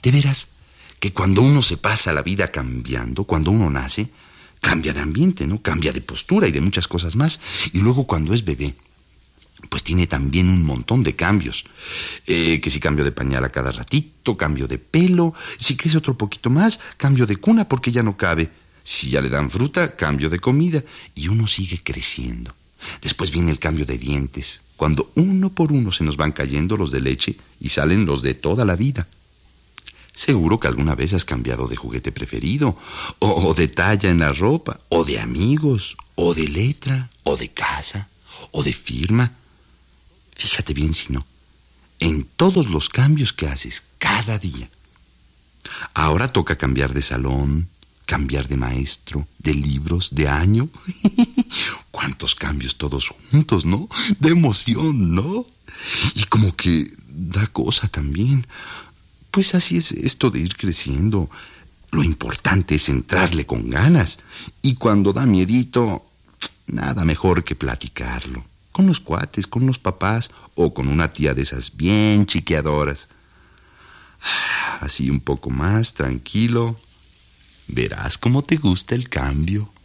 De veras que cuando uno se pasa la vida cambiando, cuando uno nace, cambia de ambiente, ¿no? Cambia de postura y de muchas cosas más. Y luego cuando es bebé, pues tiene también un montón de cambios. Que si cambio de pañal a cada ratito, cambio de pelo, si crece otro poquito más, cambio de cuna porque ya no cabe. Si ya le dan fruta, cambio de comida. Y uno sigue creciendo. Después viene el cambio de dientes, cuando uno por uno se nos van cayendo los de leche y salen los de toda la vida. Seguro que alguna vez has cambiado de juguete preferido, o de talla en la ropa, o de amigos, o de letra, o de casa, o de firma. Fíjate bien si no, en todos los cambios que haces cada día. Ahora toca cambiar de salón, cambiar de maestro, de libros, de año. Cuántos cambios todos juntos, ¿no? De emoción, ¿no? Y como que da cosa también. Pues así es esto de ir creciendo. Lo importante es entrarle con ganas. Y cuando da miedito, nada mejor que platicarlo. Con los cuates, con los papás o con una tía de esas bien chiqueadoras. Así un poco más tranquilo. Verás cómo te gusta el cambio.